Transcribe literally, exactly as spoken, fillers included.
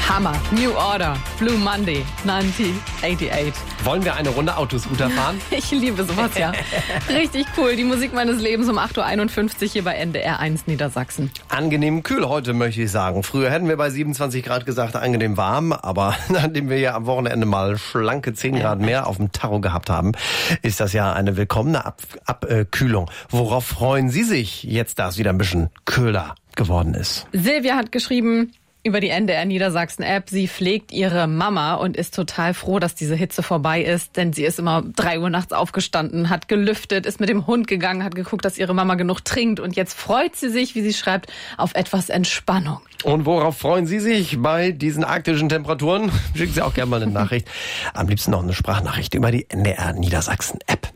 Hammer. New Order. Blue Monday. neunzehnhundertachtundachtzig. Wollen wir eine Runde Autoscooter fahren? Ich liebe sowas, ja. Richtig cool. Die Musik meines Lebens um acht Uhr einundfünfzig hier bei N D R eins Niedersachsen. Angenehm kühl heute, möchte ich sagen. Früher hätten wir bei siebenundzwanzig Grad gesagt, angenehm warm. Aber nachdem wir ja am Wochenende mal schlanke zehn Grad mehr auf dem Tacho gehabt haben, ist das ja eine willkommene Ab- Abkühlung. Worauf freuen Sie sich jetzt, da es wieder ein bisschen kühler geworden ist? Silvia hat geschrieben über die N D R Niedersachsen-App, sie pflegt ihre Mama und ist total froh, dass diese Hitze vorbei ist, denn sie ist immer drei Uhr nachts aufgestanden, hat gelüftet, ist mit dem Hund gegangen, hat geguckt, dass ihre Mama genug trinkt und jetzt freut sie sich, wie sie schreibt, auf etwas Entspannung. Und worauf freuen Sie sich bei diesen arktischen Temperaturen? Schicken Sie auch gerne mal eine Nachricht. Am liebsten noch eine Sprachnachricht über die N D R Niedersachsen-App.